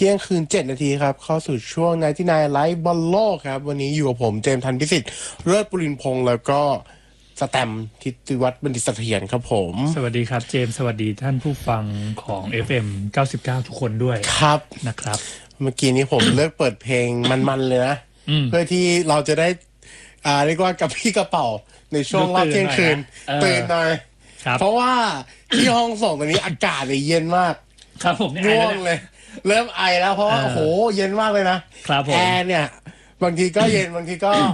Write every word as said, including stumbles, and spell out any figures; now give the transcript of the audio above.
ที่ยงคืนเจ็ดนาทีครับเข้าสู่ช่วงไนน์ตี้ไนน์ไลฟ์บอลโลกครับวันนี้อยู่กับผมเจมส์ธันพิสิทธิ์เลิศปุรินพงษ์แล้วก็สแตมป์ทิติวัฒน์บัณฑิตเสถียรครับผมสวัสดีครับเจมส์สวัสดีท่านผู้ฟังของ เอฟ เอ็ม เก้าสิบเก้า ทุกคนด้วยครับนะครับเมื่อกี้นี้ผม เลือกเปิดเพลงมันๆเลยนะเพื่อที่เราจะได้อ่าเรียกว่ากับพี่กระเป๋าในช่วงรอบเที่ยงคืนตื่นหน่อยเพราะว่าที่ห้องส่งตอนนี้อากาศเย็นมากครับผมง่วงเลยเริ่มไอแล้วเพราะว่าโอ้โหเย็นมากเลยนะแอร์เนี่ยบางทีก็เย็นบางทีก็